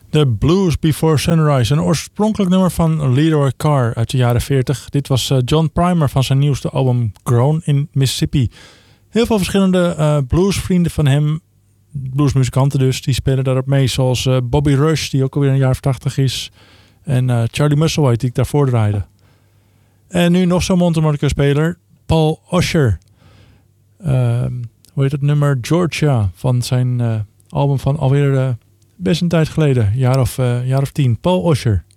The Blues Before Sunrise, een oorspronkelijk nummer van Leroy Carr uit de jaren 40. Dit was John Primer van zijn nieuwste album Grown in Mississippi. Heel veel verschillende bluesvrienden van hem, bluesmuzikanten dus, die spelen daarop mee. Zoals Bobby Rush, die ook alweer een jaar of 80 is. En Charlie Musselwhite, die ik daarvoor draaide. En nu nog zo'n mondharmonica-speler, Paul Osher. Hoe heet het nummer? Georgia, van zijn album van alweer best een tijd geleden. Jaar of 10. Paul Osher.